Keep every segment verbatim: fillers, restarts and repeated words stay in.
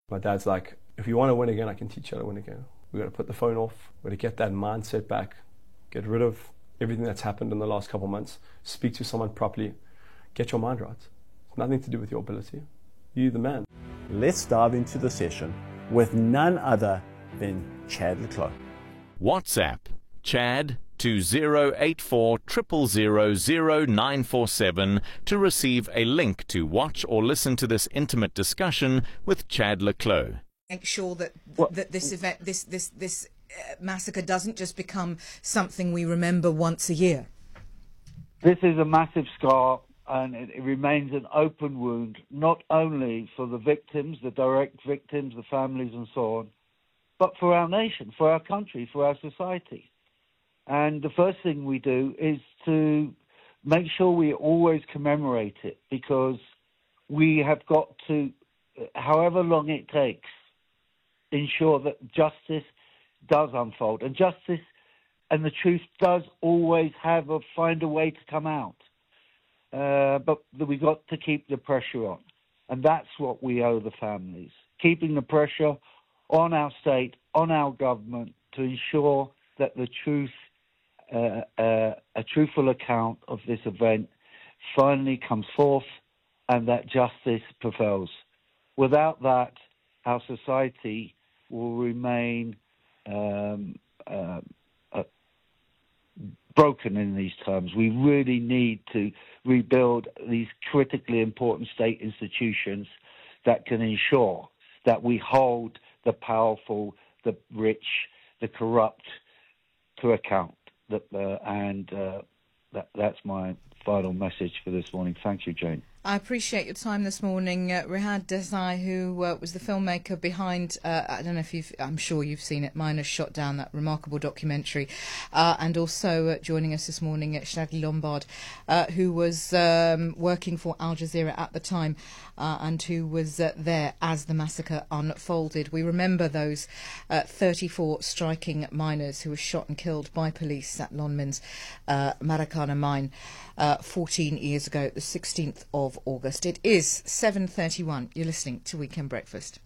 My dad's like, if you want to win again, I can teach you how to win again. We've got to put the phone off. We've got to get that mindset back. Get rid of everything that's happened in the last couple of months. Speak to someone properly. Get your mind right. It's nothing to do with your ability. You're the man. Let's dive into the session with none other than Chad le Clos. WhatsApp Chad to zero eight four zero zero zero zero nine four seven to receive a link to watch or listen to this intimate discussion with Chad le Clos. Make sure that that this event, this this this uh, massacre, doesn't just become something we remember once a year. This is a massive scar, and it, it remains an open wound, not only for the victims, the direct victims, the families, and so on, but for our nation, for our country, for our society. And the first thing we do is to make sure we always commemorate it, because we have got to, however long it takes, ensure that justice does unfold. And justice and the truth does always have a, find a way to come out. Uh, but we've got to keep the pressure on. And that's what we owe the families, keeping the pressure on our state, on our government, to ensure that the truth Uh, uh, a truthful account of this event finally comes forth and that justice prevails. Without that, our society will remain um, uh, uh, broken in these terms. We really need to rebuild these critically important state institutions that can ensure that we hold the powerful, the rich, the corrupt to account. That, uh, and uh, that, that's my final message for this morning. Thank you, Jane. I appreciate your time this morning. Uh, Rihad Desai, who uh, was the filmmaker behind, uh, I don't know if you've, I'm sure you've seen it, Miners Shot Down, that remarkable documentary. Uh, and also uh, joining us this morning, uh, Shadi Lombard, uh, who was um, working for Al Jazeera at the time uh, and who was uh, there as the massacre unfolded. We remember those uh, thirty-four striking miners who were shot and killed by police at Lonmin's uh, Maracana mine uh, fourteen years ago, the sixteenth of August. It is seven thirty-one. You're listening to Weekend Breakfast.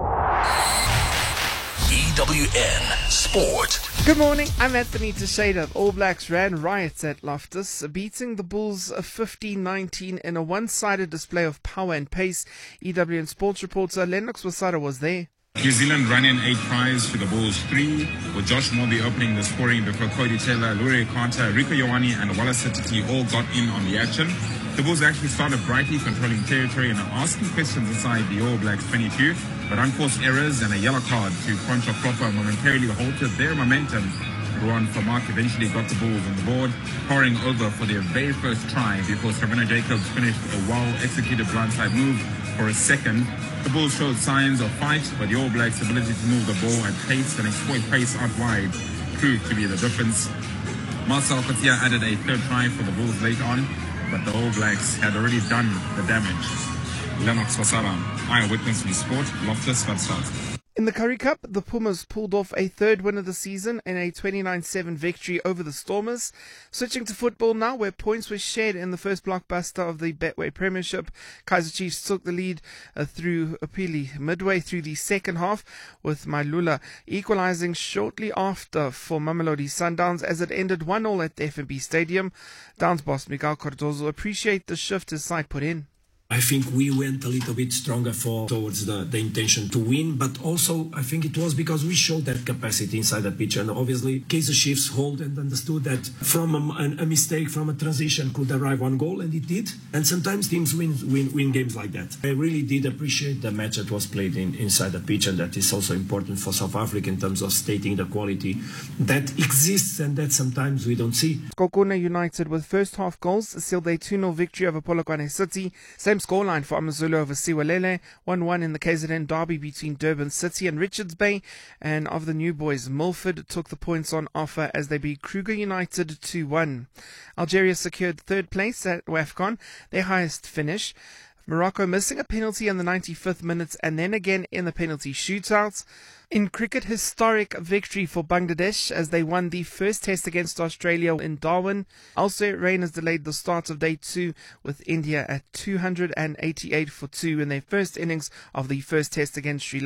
E W N Sport. Good morning, I'm Anthony Teixeira. All Blacks ran riots at Loftus, beating the Bulls fifteen nineteen in a one-sided display of power and pace. E W N Sports reporter Lennox Wasara was there. New Zealand ran in eight tries to the Bulls three, with Josh Morby opening the scoring before Cody Taylor, Lurie Carter, Rico Ioane and Wallace Satiti all got in on the action. The Bulls actually started brightly, controlling territory and asking questions inside the All Blacks twenty-two, but unforced errors and a yellow card to Concha Proper momentarily halted their momentum. Ruan Famak eventually got the Bulls on the board, pouring over for their very first try before Savannah Jacobs finished a well-executed blindside move for a second. The Bulls showed signs of fight, but the All Blacks' ability to move the ball at pace and exploit pace out wide proved to be the difference. Marcel Cotia added a third try for the Bulls late on, but the All Blacks had already done the damage. Lennox Wasara, Eyewitness in Sport, Loftus, Vadstad. In the Currie Cup, the Pumas pulled off a third win of the season in a twenty-nine seven victory over the Stormers. Switching to football now, where points were shared in the first blockbuster of the Betway Premiership. Kaizer Chiefs took the lead uh, through Upili midway through the second half, with Mailula equalising shortly after for Mamelodi Sundowns as it ended one all at the F N B Stadium. Downs boss Miguel Cardozo appreciated the shift his side put in. I think we went a little bit stronger for towards the, the intention to win, but also I think it was because we showed that capacity inside the pitch, and obviously Kaizer Chiefs hold and understood that from a, a mistake, from a transition could arrive one goal, and it did. And sometimes teams win win, win games like that. I really did appreciate the match that was played in, inside the pitch, and that is also important for South Africa in terms of stating the quality that exists and that sometimes we don't see. Kokona United with first half goals sealed a two nil victory over Polokwane City. Same scoreline for Amazulu over Siwalele, one one in the K Z N derby between Durban City and Richards Bay. And of the new boys, Milford took the points on offer as they beat Kruger United two one. Algeria secured third place at WAFCON, their highest finish. Morocco missing a penalty in the ninety-fifth minute and then again in the penalty shootout. In cricket, historic victory for Bangladesh as they won the first test against Australia in Darwin. Also, rain has delayed the start of day two with India at two hundred eighty-eight for two in their first innings of the first test against Sri Lanka.